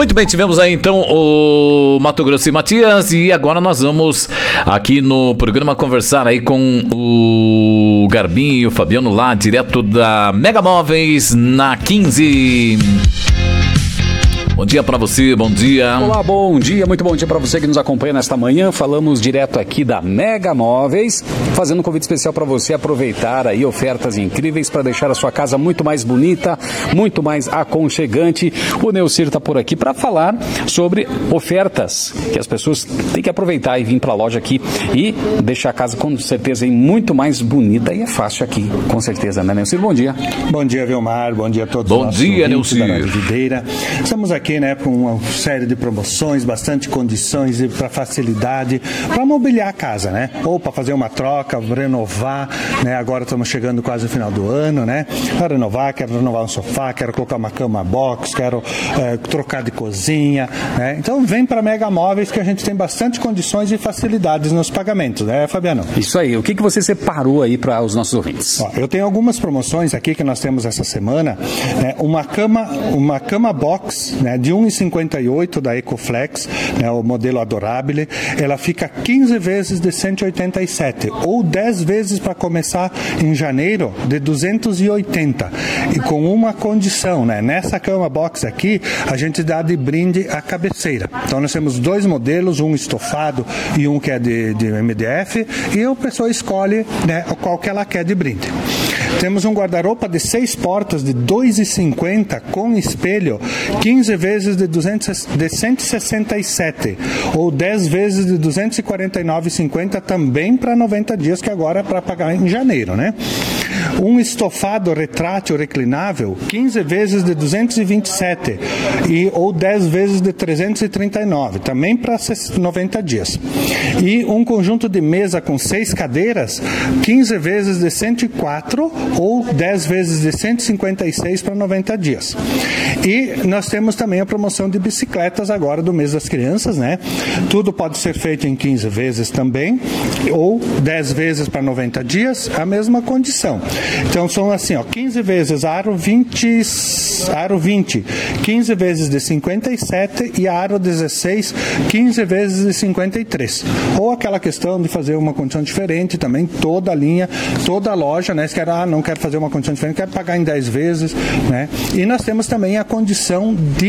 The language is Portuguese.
Muito bem, tivemos aí então o Mato Grosso e Matias, e agora nós vamos aqui no programa conversar aí com o Garbinho e o Fabiano lá, direto da Mega Móveis na 15. Bom dia pra você, bom dia. Olá, bom dia, muito bom dia pra você que nos acompanha nesta manhã. Falamos direto aqui da Mega Móveis, fazendo um convite especial pra você aproveitar aí ofertas incríveis para deixar a sua casa muito mais bonita, muito mais aconchegante. O Neucir tá por aqui para falar sobre ofertas que as pessoas têm que aproveitar e vir pra loja aqui e deixar a casa com certeza muito mais bonita, e é fácil aqui, com certeza, né, Neucir? Bom dia. Bom dia, Vilmar, bom dia a todos. Bom dia, Neucir. Estamos aqui, com uma série de promoções, bastante condições para facilidade, para mobiliar a casa, ou para fazer uma troca, renovar, agora estamos chegando quase no final do ano, para renovar, quero renovar um sofá, quero colocar uma cama box, quero trocar de cozinha, então vem para Mega Móveis que a gente tem bastante condições e facilidades nos pagamentos, Fabiano? Isso aí, o que você separou aí para os nossos ouvintes? Eu tenho algumas promoções aqui que nós temos essa semana, uma cama box, de 1,58 da Ecoflex, o modelo Adorabile, ela fica 15 vezes de 187, ou 10 vezes para começar em janeiro de 280, e com uma condição, nessa cama box aqui, a gente dá de brinde a cabeceira. Então nós temos dois modelos, um estofado e um que é de MDF, e a pessoa escolhe qual que ela quer de brinde. Temos um guarda-roupa de 6 portas de 2,50 com espelho, 15 vezes de 167, ou 10 vezes de 249,50 também para 90 dias, que agora é para pagar em janeiro, Um estofado retrátil reclinável, 15 vezes de 227, ou 10 vezes de 339, também para 90 dias. E um conjunto de mesa com 6 cadeiras, 15 vezes de 104, ou 10 vezes de 156 para 90 dias. E nós temos também a promoção de bicicletas agora do mês das crianças, Tudo pode ser feito em 15 vezes também, ou 10 vezes para 90 dias, a mesma condição. Então são assim, 15 vezes aro 20, 15 vezes de 57 e aro 16, 15 vezes de 53. Ou aquela questão de fazer uma condição diferente também, toda a linha, toda a loja, se quer, não quero fazer uma condição diferente, quero pagar em 10 vezes, E nós temos também a condição de